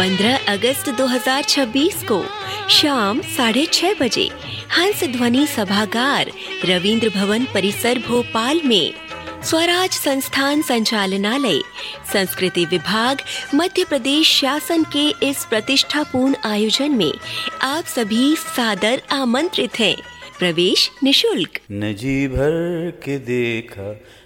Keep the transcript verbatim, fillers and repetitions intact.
पंद्रह अगस्त दो हज़ार छब्बीस को शाम साढ़े छह बजे हंस ध्वनि सभागार, रविंद्र भवन परिसर, भोपाल में स्वराज संस्थान संचालनालय, संस्कृति विभाग, मध्य प्रदेश शासन के इस प्रतिष्ठापूर्ण आयोजन में आप सभी सादर आमंत्रित हैं। प्रवेश निशुल्क। न जी भर के देखा